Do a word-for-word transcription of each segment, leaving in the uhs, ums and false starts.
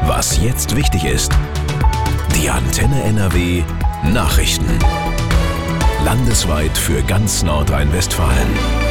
Was jetzt wichtig ist. Die Antenne N R W Nachrichten. Landesweit für ganz Nordrhein-Westfalen.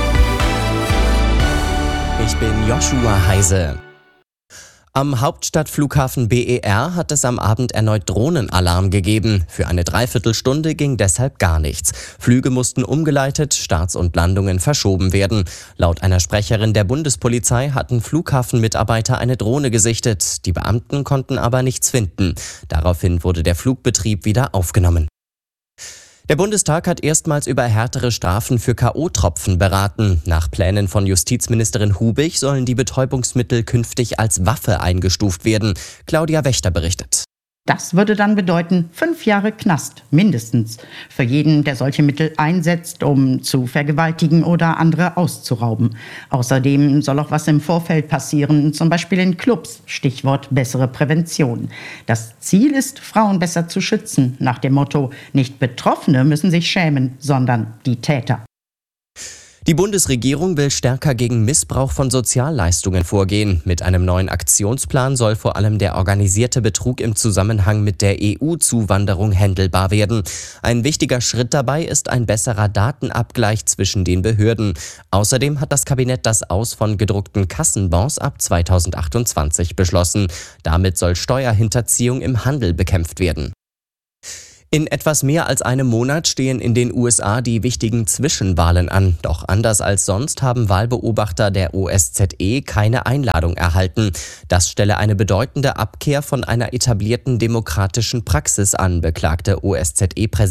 Ich bin Joshua Heise. Am Hauptstadtflughafen B E R hat es am Abend erneut Drohnenalarm gegeben. Für eine Dreiviertelstunde ging deshalb gar nichts. Flüge mussten umgeleitet, Starts und Landungen verschoben werden. Laut einer Sprecherin der Bundespolizei hatten Flughafenmitarbeiter eine Drohne gesichtet. Die Beamten konnten aber nichts finden. Daraufhin wurde der Flugbetrieb wieder aufgenommen. Der Bundestag hat erstmals über härtere Strafen für K O-Tropfen beraten. Nach Plänen von Justizministerin Hubig sollen die Betäubungsmittel künftig als Waffe eingestuft werden. Claudia Wächter berichtet. Das würde dann bedeuten, fünf Jahre Knast, mindestens, für jeden, der solche Mittel einsetzt, um zu vergewaltigen oder andere auszurauben. Außerdem soll auch was im Vorfeld passieren, zum Beispiel in Clubs, Stichwort bessere Prävention. Das Ziel ist, Frauen besser zu schützen, nach dem Motto, nicht Betroffene müssen sich schämen, sondern die Täter. Die Bundesregierung will stärker gegen Missbrauch von Sozialleistungen vorgehen. Mit einem neuen Aktionsplan soll vor allem der organisierte Betrug im Zusammenhang mit der E U-Zuwanderung händelbar werden. Ein wichtiger Schritt dabei ist ein besserer Datenabgleich zwischen den Behörden. Außerdem hat das Kabinett das Aus von gedruckten Kassenbons ab zweitausendachtundzwanzig beschlossen. Damit soll Steuerhinterziehung im Handel bekämpft werden. In etwas mehr als einem Monat stehen in den U S A die wichtigen Zwischenwahlen an. Doch anders als sonst haben Wahlbeobachter der O S Z E keine Einladung erhalten. Das stelle eine bedeutende Abkehr von einer etablierten demokratischen Praxis an, beklagte O S Z E-Präsident